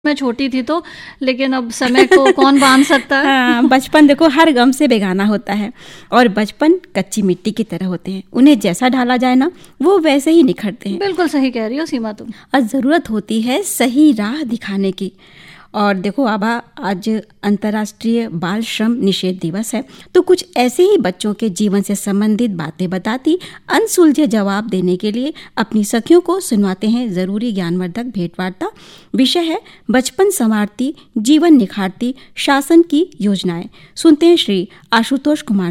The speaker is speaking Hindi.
मैं छोटी थी तो, लेकिन अब समय को कौन बांध सकता है। हाँ, बचपन देखो हर गम से बेगाना होता है और बचपन कच्ची मिट्टी की तरह होते हैं, उन्हें जैसा ढाला जाए ना वो वैसे ही निखरते हैं। बिल्कुल सही कह रही हो सीमा तुम। और ज़रूरत होती है सही राह दिखाने की। और देखो आभा, आज अंतर्राष्ट्रीय बाल श्रम निषेध दिवस है, तो कुछ ऐसे ही बच्चों के जीवन से संबंधित बातें बताती अनसुलझे जवाब देने के लिए अपनी सखियों को सुनवाते हैं ज़रूरी ज्ञानवर्धक भेंटवार्ता। विषय है बचपन संवारती जीवन निखारती शासन की योजनाएं। सुनते हैं श्री आशुतोष कुमार